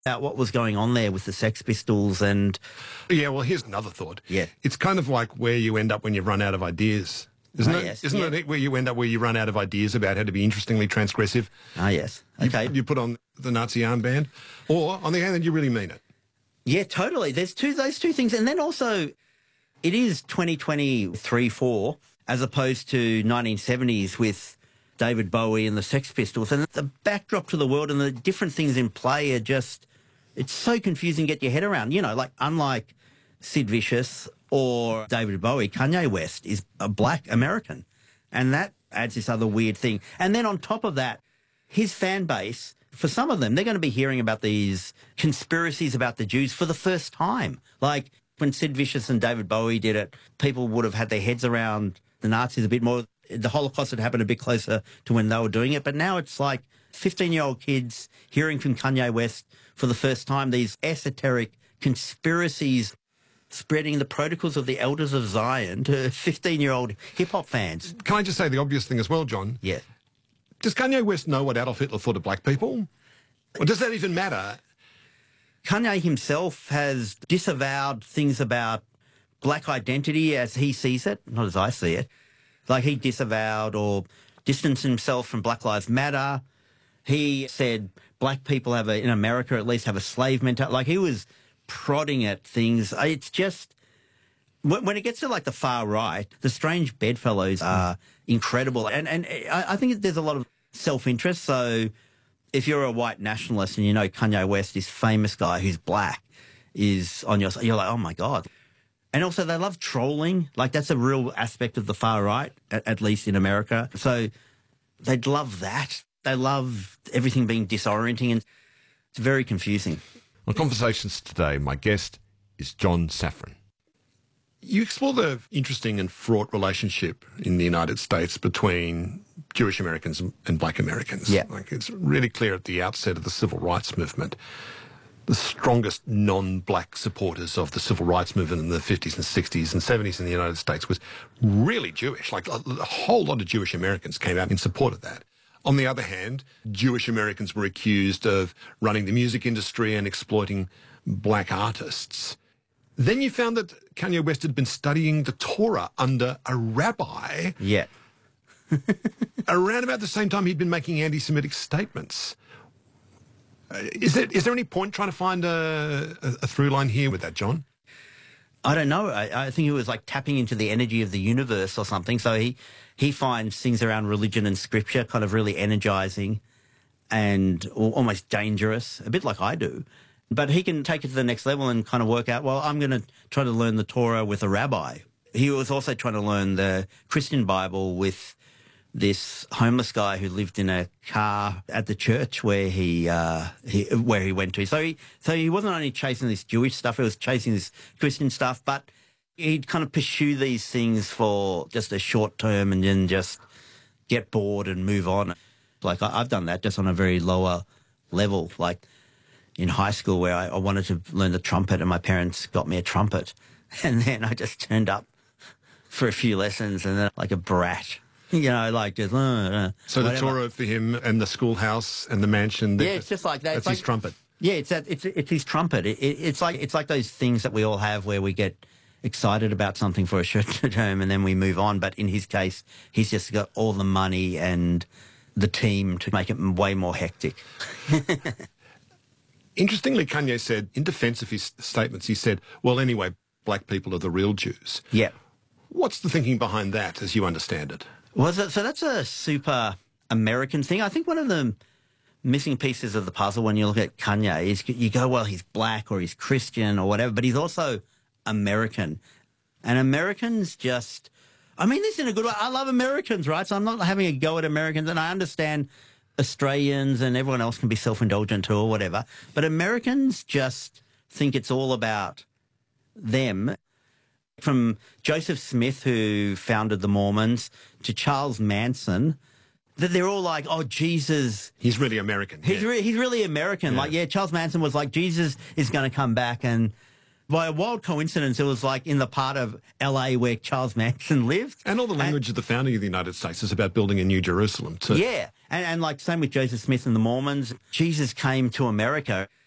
about what was going on there with the Sex Pistols and... Yeah, well, here's another thought. Yeah. It's kind of like where you end up when you've run out of ideas. Isn't it? Yes. Isn't it where you end up where you run out of ideas about how to be interestingly transgressive? Ah, yes. Okay. You put on the Nazi armband, or on the other hand, you really mean it. Yeah, totally. There's those two things. And then also, it is 2023-4 as opposed to 1970s with David Bowie and the Sex Pistols. And the backdrop to the world and the different things in play are just, it's so confusing to get your head around. You know, like unlike Sid Vicious or David Bowie, Kanye West is a black American. And that adds this other weird thing. And then on top of that, his fan base, for some of them, they're going to be hearing about these conspiracies about the Jews for the first time. Like when Sid Vicious and David Bowie did it, people would have had their heads around the Nazis a bit more. The Holocaust had happened a bit closer to when they were doing it. But now it's like 15-year-old kids hearing from Kanye West for the first time, these esoteric conspiracies spreading the protocols of the Elders of Zion to 15-year-old hip-hop fans. Can I just say the obvious thing as well, John? Yeah. Does Kanye West know what Adolf Hitler thought of black people? Or does that even matter? Kanye himself has disavowed things about black identity as he sees it, not as I see it. Like he disavowed or distanced himself from Black Lives Matter. He said black people in America at least have a slave mentality. Like he was prodding at things. It's just, when it gets to like the far right, the strange bedfellows are incredible. And I think there's a lot of self-interest. So if you're a white nationalist and you know Kanye West, this famous guy who's black, is on your side, you're like, oh my God. And also they love trolling. Like that's a real aspect of the far right, at least in America. So they'd love that. They love everything being disorienting, and it's very confusing. On Conversations today, my guest is John Safran. You explore the interesting and fraught relationship in the United States between Jewish Americans and black Americans. Yeah. Like it's really clear at the outset of the civil rights movement, the strongest non-black supporters of the civil rights movement in the 50s and 60s and 70s in the United States was really Jewish. Like a whole lot of Jewish Americans came out in support of that. On the other hand, Jewish Americans were accused of running the music industry and exploiting black artists. Then you found that Kanye West had been studying the Torah under a rabbi. Yeah. Around about the same time he'd been making anti-Semitic statements. Is there any point trying to find a through line here with that, John? I don't know. I think it was like tapping into the energy of the universe or something. So he finds things around religion and scripture kind of really energizing and almost dangerous, a bit like I do. But he can take it to the next level and kind of work out, well, I'm going to try to learn the Torah with a rabbi. He was also trying to learn the Christian Bible with this homeless guy who lived in a car at the church where he went to. So he wasn't only chasing this Jewish stuff, he was chasing this Christian stuff, but he'd kind of pursue these things for just a short term and then just get bored and move on. Like I've done that just on a very lower level, like in high school where I wanted to learn the trumpet and my parents got me a trumpet. And then I just turned up for a few lessons and then like a brat. You know, like just, so whatever. the Torah for him and the schoolhouse and the mansion. Yeah, it's just like that. That's it's his like, trumpet. Yeah, it's his trumpet. It's like those things that we all have where we get excited about something for a short term and then we move on. But in his case, he's just got all the money and the team to make it way more hectic. Interestingly, Kanye said, in defense of his statements, he said, well, anyway, black people are the real Jews. Yeah. What's the thinking behind that, as you understand it? Well, so that's a super American thing. I think one of the missing pieces of the puzzle when you look at Kanye is you go, well, he's black or he's Christian or whatever, but he's also American. And Americans just, I mean this in a good way. I love Americans, right? So I'm not having a go at Americans, and I understand Australians and everyone else can be self-indulgent too or whatever. But Americans just think it's all about them. From Joseph Smith, who founded the Mormons, to Charles Manson, that they're all like, oh, Jesus. He's really American. He's really American. Yeah. Like, yeah, Charles Manson was like, Jesus is going to come back. And by a wild coincidence, it was like in the part of LA where Charles Manson lived. And all the language of the founding of the United States is about building a new Jerusalem too. Yeah. And like same with Joseph Smith and the Mormons. Jesus came to America.